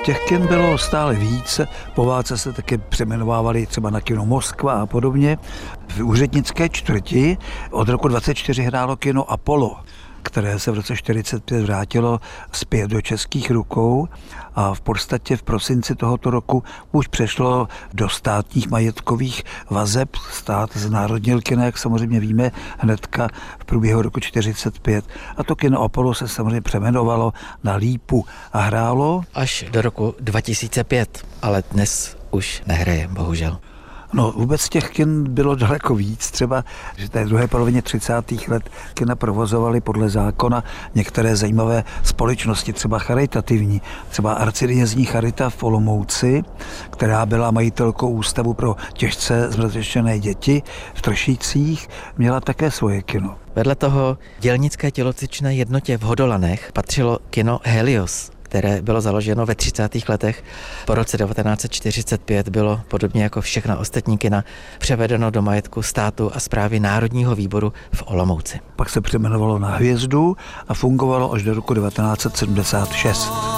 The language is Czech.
Těch kin bylo stále víc, po válce se taky přejmenovávali třeba na kino Moskva a podobně. V úřednické čtvrti od roku 24 hrálo kino Apollo, které se v roce 45 vrátilo zpět do českých rukou a v podstatě v prosinci tohoto roku už přešlo do státních majetkových vazeb. Stát znárodnil kino, jak samozřejmě víme, hnedka v průběhu roku 45. A to kino Apollo se samozřejmě přejmenovalo na Lípu a hrálo až do roku 2005, ale dnes už nehraje, bohužel. No vůbec těch kin bylo daleko víc, třeba, že v té druhé polovině 30. let kina provozovaly podle zákona některé zajímavé společnosti, třeba charitativní, třeba Arcidiecézní charita v Olomouci, která byla majitelkou ústavu pro těžce zmrzačené děti v Tršících, měla také svoje kino. Vedle toho dělnické tělocvičné jednotě v Hodolanech patřilo kino Helios, které bylo založeno ve 30. letech. Po roce 1945 bylo, podobně jako všechna ostatní kina, převedeno do majetku státu a správy Národního výboru v Olomouci. Pak se přejmenovalo na Hvězdu a fungovalo až do roku 1976.